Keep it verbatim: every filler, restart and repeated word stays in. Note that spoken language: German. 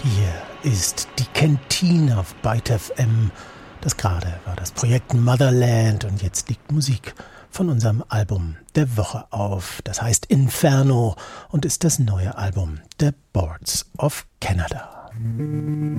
Hier ist die Kantine auf Byte F M. Das gerade war das Projekt Motherland und jetzt liegt Musik von unserem Album der Woche auf. Das heißt Inferno und ist das neue Album The Boards of Canada.